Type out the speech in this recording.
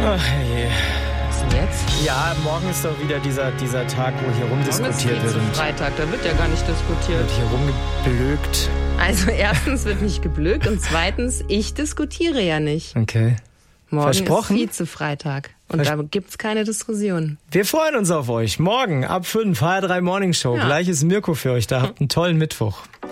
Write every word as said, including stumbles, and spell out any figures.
Ach je. Was denn jetzt? Ja, morgen ist doch wieder dieser, dieser Tag, wo hier rumdiskutiert wird. Und Freitag, da wird ja gar nicht diskutiert. Wird hier rumgeblökt. Also erstens wird nicht geblökt und zweitens, ich diskutiere ja nicht. Okay. Morgen Versprochen? ist Vize-Freitag und Vers- da gibt's keine Diskussion. Wir freuen uns auf euch. Morgen ab fünf, H R drei Morning Show. Ja. Gleich ist Mirko für euch da. Habt einen tollen Mittwoch.